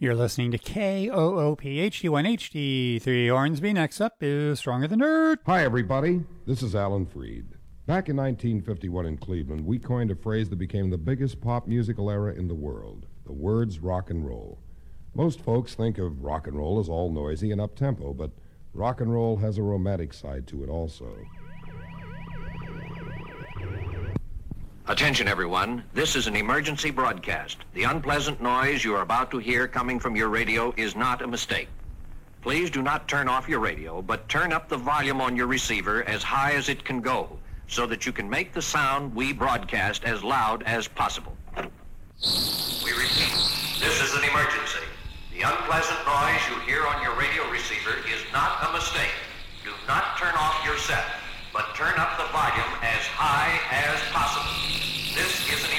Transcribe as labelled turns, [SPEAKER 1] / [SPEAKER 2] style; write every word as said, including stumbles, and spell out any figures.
[SPEAKER 1] You're listening to K O O P H D one H D three Hornsby. Next up is Stronger Than Dirt.
[SPEAKER 2] Hi, everybody. This is Alan Freed. Back in nineteen fifty-one in Cleveland, we coined a phrase that became the biggest pop musical era in the world, the words rock and roll. Most folks think of rock and roll as all noisy and up-tempo, but rock and roll has a romantic side to it also.
[SPEAKER 3] Attention, everyone. This is an emergency broadcast. The unpleasant noise you are about to hear coming from your radio is not a mistake. Please do not turn off your radio, but turn up the volume on your receiver as high as it can go, so that you can make the sound we broadcast as loud as possible. We repeat, this is an emergency. The unpleasant noise you hear on your radio receiver is not a mistake. Do not turn off your set, but turn up the volume as high as possible. This is an